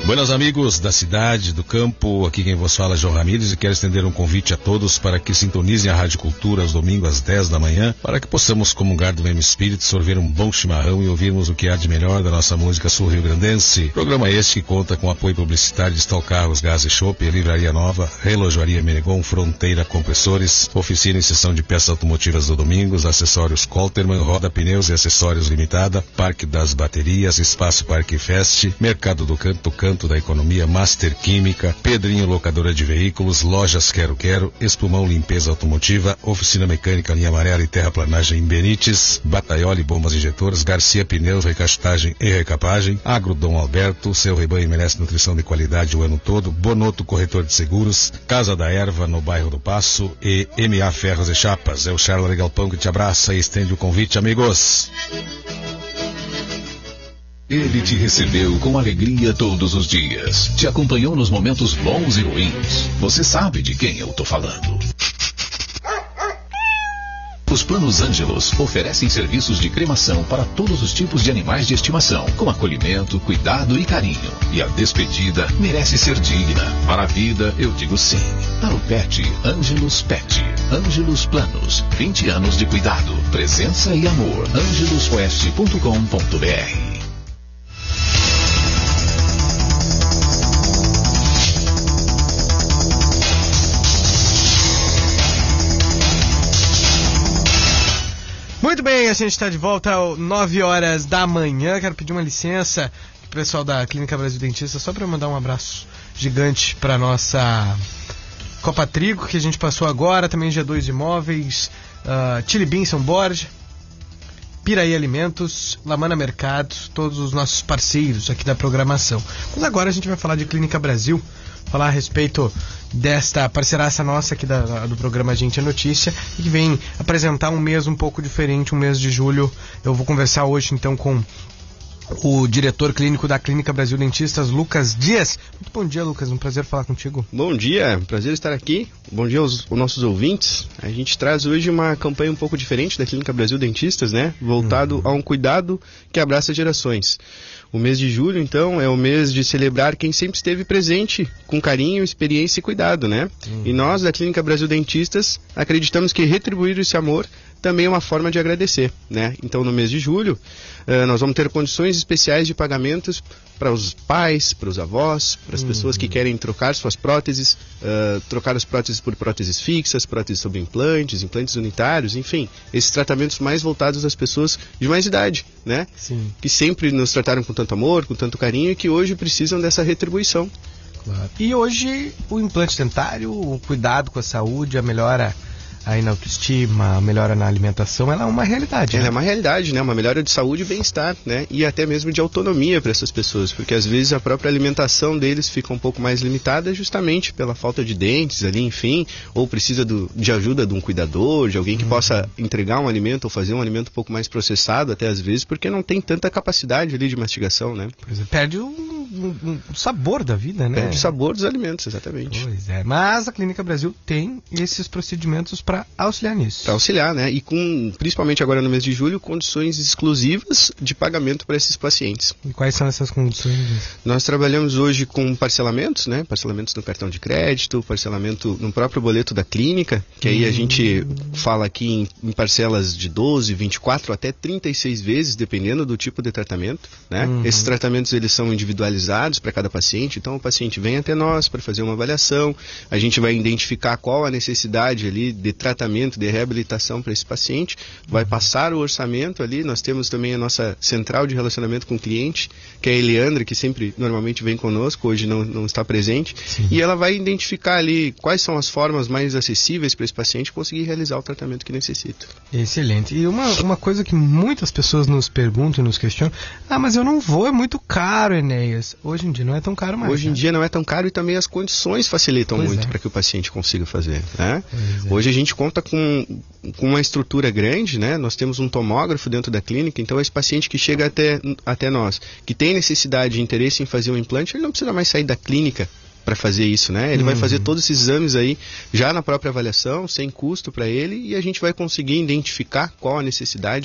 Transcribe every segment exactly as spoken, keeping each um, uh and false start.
Buenos amigos da cidade, do campo, aqui quem vos fala é João Ramírez e quero estender um convite a todos para que sintonizem a Rádio Cultura aos domingos às dez da manhã, para que possamos comungar do mesmo espírito, sorver um bom chimarrão e ouvirmos o que há de melhor da nossa música sul-rio-grandense. Programa este que conta com apoio publicitário de Stal Carros, Gás e Chopp, Livraria Nova, Relojoaria Menegon, Fronteira Compressores, Oficina e Seção de Peças Automotivas do Domingos, Acessórios Colterman, Roda Pneus e Acessórios Limitada, Parque das Baterias, Espaço Parque Fest, Mercado do Canto, Canto da Economia, Master Química, Pedrinho Locadora de Veículos, Lojas Quero Quero, Espumão Limpeza Automotiva, Oficina Mecânica Linha Amarela e Terraplanagem em Benites, Bataioli Bombas Injetoras, Garcia Pneus, Recastagem e Recapagem, Agro Dom Alberto, seu rebanho merece nutrição de qualidade o ano todo, Bonoto Corretor de Seguros, Casa da Erva no bairro do Passo e M A Ferros e Chapas. É o Charles Galpão que te abraça e estende o convite, amigos. Ele te recebeu com alegria todos os dias. Te acompanhou nos momentos bons e ruins. Você sabe de quem eu tô falando. Os Planos Ângelos oferecem serviços de cremação para todos os tipos de animais de estimação, com acolhimento, cuidado e carinho. E a despedida merece ser digna. Para a vida, eu digo sim. Para o pet, Ângelos Pet. Ângelos Planos. vinte anos de cuidado, presença e amor. ângelos oeste ponto com ponto b r. Muito bem, a gente está de volta às nove horas da manhã. Quero pedir uma licença pro pessoal da Clínica Brasil Dentista, só para mandar um abraço gigante para nossa Copa Trigo, que a gente passou agora, também G dois Imóveis, uh, Tilibim São Borja, Piraí Alimentos, Lamana Mercados, todos os nossos parceiros aqui da programação. Mas agora a gente vai falar de Clínica Brasil, falar a respeito desta parceiraça nossa aqui da, do programa Gente é Notícia, e que vem apresentar um mês um pouco diferente, um mês de julho. Eu vou conversar hoje então com o diretor clínico da Clínica Brasil Dentistas, Lucas Dias. Muito bom dia, Lucas, um prazer falar contigo. Bom dia, prazer estar aqui. Bom dia aos, aos nossos ouvintes. A gente traz hoje uma campanha um pouco diferente da Clínica Brasil Dentistas, né? Voltado uhum. a um cuidado que abraça gerações. O mês de julho, então, é o mês de celebrar quem sempre esteve presente com carinho, experiência e cuidado, né? Uhum. E nós, da Clínica Brasil Dentistas, acreditamos que retribuir esse amor também é uma forma de agradecer, né? Então, no mês de julho, uh, nós vamos ter condições especiais de pagamentos para os pais, para os avós, para as uhum. pessoas que querem trocar suas próteses, uh, trocar as próteses por próteses fixas, próteses sobre implantes, implantes unitários, enfim, esses tratamentos mais voltados às pessoas de mais idade, né? Sim. Que sempre nos trataram com tanto amor, com tanto carinho e que hoje precisam dessa retribuição. Claro. E hoje o implante dentário, o cuidado com a saúde, a melhora aí na autoestima, a melhora na alimentação, ela é uma realidade. Ela né? é uma realidade, né? Uma melhora de saúde e bem-estar, né? E até mesmo de autonomia para essas pessoas, porque às vezes a própria alimentação deles fica um pouco mais limitada justamente pela falta de dentes ali, enfim, ou precisa do, de ajuda de um cuidador, de alguém que uhum. possa entregar um alimento ou fazer um alimento um pouco mais processado até às vezes, porque não tem tanta capacidade ali de mastigação, né? Pois é, perde o um, um sabor da vida, né? Perde o sabor dos alimentos, exatamente. Pois é, mas a Clínica Brasil tem esses procedimentos para auxiliar nisso. Para auxiliar, né? E com, principalmente agora no mês de julho, condições exclusivas de pagamento para esses pacientes. E quais são essas condições? Nós trabalhamos hoje com parcelamentos, né? Parcelamentos no cartão de crédito, parcelamento no próprio boleto da clínica, que aí hum. a gente fala aqui em, em parcelas de doze, vinte e quatro até trinta e seis vezes, dependendo do tipo de tratamento, né? Uhum. Esses tratamentos, eles são individualizados para cada paciente, então o paciente vem até nós para fazer uma avaliação, a gente vai identificar qual a necessidade ali de tratamento, de reabilitação para esse paciente, vai passar o orçamento ali. Nós temos também a nossa central de relacionamento com o cliente, que é a Eliandra, que sempre normalmente vem conosco, hoje não, não está presente. Sim. E ela vai identificar ali quais são as formas mais acessíveis para esse paciente conseguir realizar o tratamento que necessita. Excelente. E uma, uma coisa que muitas pessoas nos perguntam e nos questionam: ah, mas eu não vou, é muito caro, Enéas. Hoje em dia não é tão caro mais. Hoje em né? dia não é tão caro e também as condições facilitam pois muito é. para que o paciente consiga fazer, né? É. Hoje a gente conta com, com uma estrutura grande, né? Nós temos um tomógrafo dentro da clínica, então esse paciente que chega até, até nós, que tem necessidade e interesse em fazer um implante, ele não precisa mais sair da clínica para fazer isso, né? Ele uhum. vai fazer todos esses exames aí já na própria avaliação, sem custo para ele, e a gente vai conseguir identificar qual a necessidade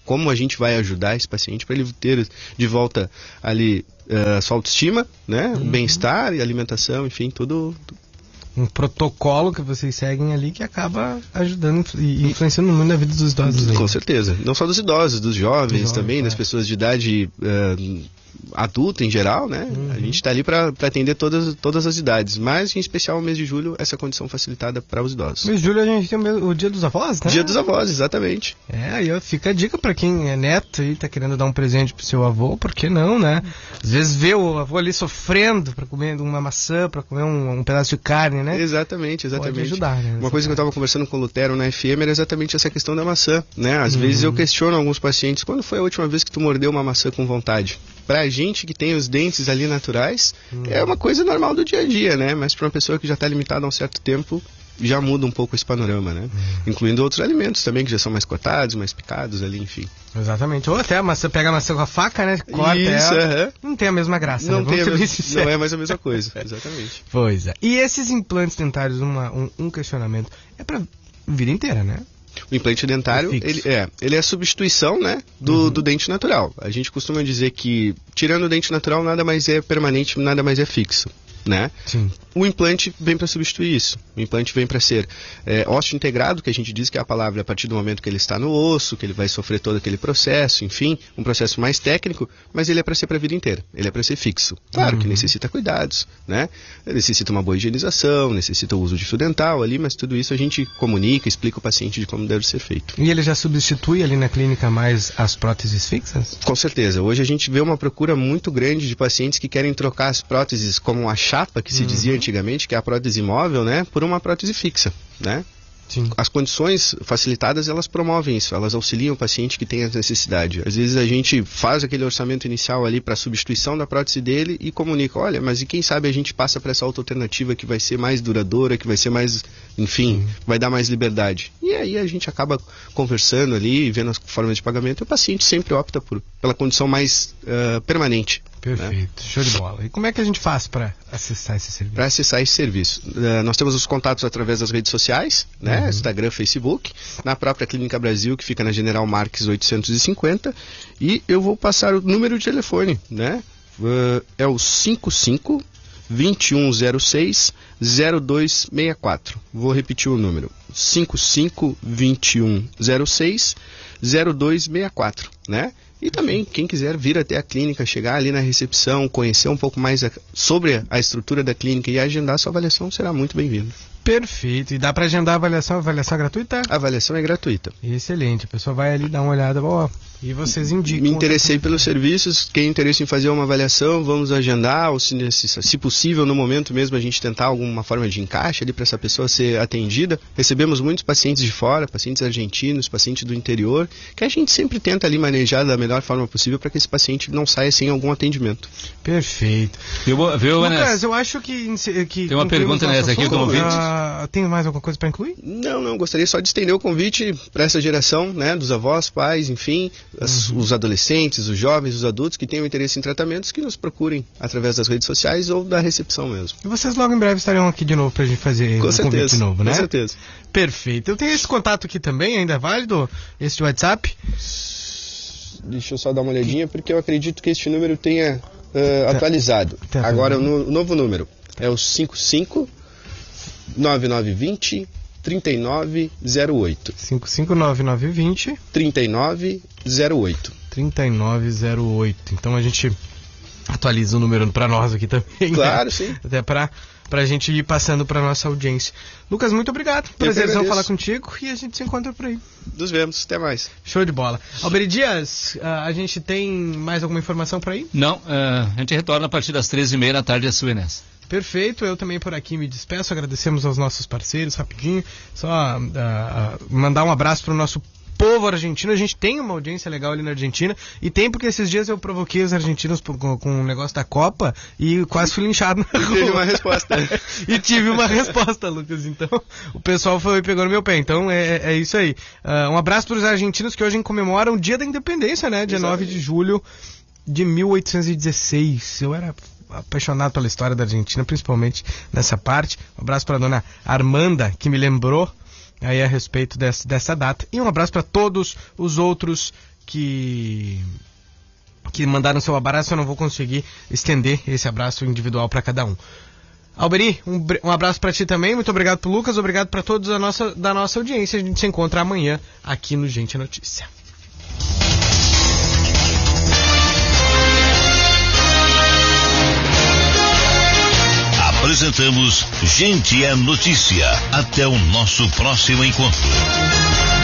como a gente vai ajudar esse paciente para ele ter de volta ali uh, a sua autoestima, né? Uhum. Bem-estar e alimentação, enfim, tudo... Um protocolo que vocês seguem ali que acaba ajudando e influenciando muito na vida dos idosos. Aí. Com certeza. Não só dos idosos, dos jovens, jovens também, é. das pessoas de idade uh, adulta em geral, né? Uhum. A gente está ali para atender todas, todas as idades, mas em especial o mês de julho, essa condição facilitada para os idosos. No mês de julho a gente tem o, o Dia dos Avós, né? Dia dos Avós, exatamente. É, aí fica a dica para quem é neto e tá querendo dar um presente pro seu avô, por que não, né? Às vezes vê o avô ali sofrendo para comer uma maçã, para comer um, um pedaço de carne, né? Exatamente, exatamente. Pode ajudar, né? Uma coisa que eu estava conversando com o Lutero na F M era exatamente essa questão da maçã, né? Às uhum. vezes eu questiono alguns pacientes, quando foi a última vez que tu mordeu uma maçã com vontade? Pra gente que tem os dentes ali naturais, hum. é uma coisa normal do dia a dia, né? Mas para uma pessoa que já está limitada há um certo tempo, já muda um pouco esse panorama, né? Hum. Incluindo outros alimentos também, que já são mais cortados, mais picados ali, enfim. Exatamente. Ou até a maçã, pega a maçã com a faca, né? Corta Isso, ela. Uh-huh. Não tem a mesma graça, não né? tem a mes... Não é mais a mesma coisa, exatamente. Pois é. E esses implantes dentários, uma, um, um questionamento, é pra vida inteira, né? O implante dentário, é ele, é, ele é a substituição, né, do, uhum. do dente natural. A gente costuma dizer que, tirando o dente natural, nada mais é permanente, nada mais é fixo, né? Sim. O implante vem para substituir isso. O implante vem para ser é, ósseo integrado, que a gente diz que é a palavra a partir do momento que ele está no osso, que ele vai sofrer todo aquele processo, enfim, um processo mais técnico, mas ele é para ser para a vida inteira. Ele é para ser fixo. Claro uhum. que necessita cuidados, né? Necessita uma boa higienização, necessita o uso de fio dental ali, mas tudo isso a gente comunica, explica ao paciente de como deve ser feito. E ele já substitui ali na clínica mais as próteses fixas? Com certeza. Hoje a gente vê uma procura muito grande de pacientes que querem trocar as próteses como a chapa, que se uhum. dizia antigamente, que é a prótese móvel, né, por uma prótese fixa, né? Sim. As condições facilitadas, elas promovem isso, elas auxiliam o paciente que tem a necessidade. Às vezes a gente faz aquele orçamento inicial ali para a substituição da prótese dele e comunica, olha, mas e quem sabe a gente passa para essa outra alternativa que vai ser mais duradoura, que vai ser mais, enfim, Sim. vai dar mais liberdade. E aí a gente acaba conversando ali, vendo as formas de pagamento, e o paciente sempre opta por, pela condição mais uh, permanente. Perfeito, né? Show de bola. E como é que a gente faz para acessar esse serviço? Para acessar esse serviço, uh, nós temos os contatos através das redes sociais, né? Uhum. Instagram, Facebook, na própria Clínica Brasil, que fica na General Marques oitocentos e cinquenta, e eu vou passar o número de telefone, né? Uh, é o cinco cinco, dois um zero seis, zero dois seis quatro. Vou repetir o número: cinco cinco, dois um zero seis, zero dois seis quatro, né? E também, quem quiser vir até a clínica, chegar ali na recepção, conhecer um pouco mais a, sobre a estrutura da clínica e agendar sua avaliação, será muito bem-vindo. Perfeito. E dá para agendar a avaliação? A avaliação é gratuita? A avaliação é gratuita. Excelente. A pessoa vai ali dar uma olhada. Ó, e vocês indicam. Me interessei pelos serviços. Quem tem interesse em fazer uma avaliação, vamos agendar. Ou se, se possível, no momento mesmo, a gente tentar alguma forma de encaixe ali para essa pessoa ser atendida. Recebemos muitos pacientes de fora, pacientes argentinos, pacientes do interior, que a gente sempre tenta ali manejar da melhor forma possível para que esse paciente não saia sem algum atendimento. Perfeito. Viu, viu, Lucas, eu acho que... que tem uma pergunta nessa aqui, convite. Uh, tem mais alguma coisa para incluir? Não, não. Gostaria só de estender o convite para essa geração, né, dos avós, pais, enfim, as, uhum. os adolescentes, os jovens, os adultos que tenham interesse em tratamentos, que nos procurem através das redes sociais ou da recepção mesmo. E vocês logo em breve estarão aqui de novo para a gente fazer com um certeza, convite de novo, né? Com certeza. Perfeito. Eu tenho esse contato aqui também, ainda é válido? Esse de WhatsApp? Deixa eu só dar uma olhadinha, porque eu acredito que este número tenha uh, tá. atualizado. Tá, Agora, tá. o, o novo número é o cinco cinco, nove nove dois zero, três nove zero oito. cinco cinco nove nove dois zero, três nove zero oito. três nove zero oito. Então a gente atualiza o número para nós aqui também. Claro, né? sim. Até para a gente ir passando para nossa audiência. Lucas, muito obrigado. Prazerzão falar contigo e a gente se encontra por aí. Nos vemos. Até mais. Show de bola. Alberi Dias, uh, a gente tem mais alguma informação por aí? Não, uh, a gente retorna a partir das treze e meia da tarde a sua Inés. Perfeito, eu também por aqui me despeço, agradecemos aos nossos parceiros, rapidinho, só uh, uh, mandar um abraço para o nosso povo argentino. A gente tem uma audiência legal ali na Argentina, e tem porque esses dias eu provoquei os argentinos por, com, com o negócio da Copa e quase fui linchado na rua. E tive uma resposta. E tive uma resposta, Lucas, então o pessoal foi pegando meu pé, então é, é isso aí. Uh, um abraço para os argentinos que hoje comemoram o dia da independência, né, dia nove de julho de mil oitocentos e dezesseis. Eu era apaixonado pela história da Argentina, principalmente nessa parte. Um abraço para a dona Armanda, que me lembrou aí a respeito dessa, dessa data. E um abraço para todos os outros que que mandaram seu abraço, eu não vou conseguir estender esse abraço individual para cada um. Alberi, um, um abraço para ti também, muito obrigado pro Lucas, obrigado para todos da nossa, da nossa audiência. A gente se encontra amanhã aqui no Gente Notícia. Apresentamos Gente é Notícia. Até o nosso próximo encontro.